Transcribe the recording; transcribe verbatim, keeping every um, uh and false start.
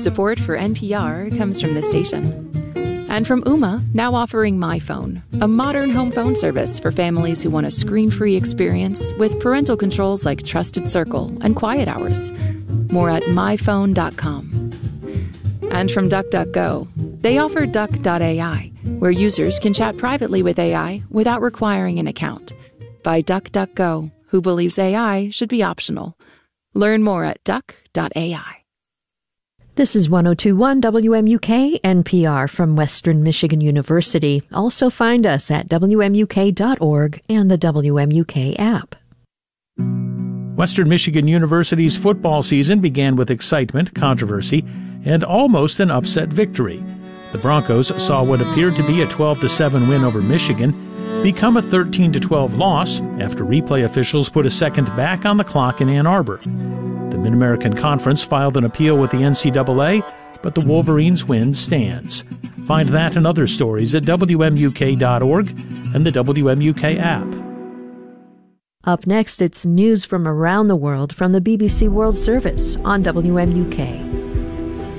Support for N P R comes from the station. And from Ooma, now offering My Phone, a modern home phone service for families who want a screen-free experience with parental controls like Trusted Circle and Quiet Hours. More at my phone dot com. And from DuckDuckGo, they offer Duck dot A I, where users can chat privately with A I without requiring an account. By DuckDuckGo, who believes A I should be optional. Learn more at duck dot A I. This is one oh two point one W M U K N P R from Western Michigan University. Also find us at W M U K dot org and the W M U K app. Western Michigan University's football season began with excitement, controversy, and almost an upset victory. The Broncos saw what appeared to be a twelve to seven win over Michigan become a thirteen to twelve loss after replay officials put a second back on the clock in Ann Arbor. The Mid-American Conference filed an appeal with the N C double A, but the Wolverines' win stands. Find that and other stories at W M U K dot org and the W M U K app. Up next, it's news from around the world from the B B C World Service on W M U K.